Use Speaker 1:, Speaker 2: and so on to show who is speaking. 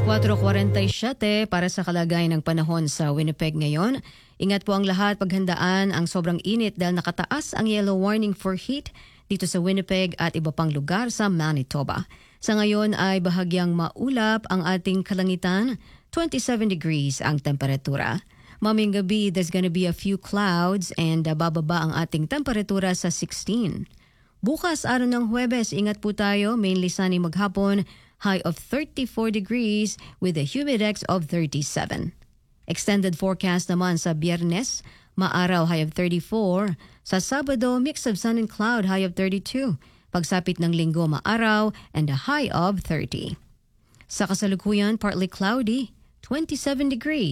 Speaker 1: 4:47 para sa kalagayan ng panahon sa Winnipeg ngayon. Ingat po ang lahat, paghandaan ang sobrang init dahil nakataas ang yellow warning for heat dito sa Winnipeg at iba pang lugar sa Manitoba. Sa ngayon ay bahagyang maulap ang ating kalangitan, 27 degrees ang temperatura. Mamayang gabi, there's gonna be a few clouds and bababa ang ating temperatura sa 16. Bukas, araw ng Huwebes, ingat po tayo, mainly sunny maghapon, high of 34 degrees with a humidex of 37. Extended forecast naman sa Biyernes, maaraw, high of 34. Sa Sabado, mix of sun and cloud, high of 32. Pagsapit ng Linggo, maaraw and a high of 30. Sa kasalukuyan, partly cloudy, 27 degrees.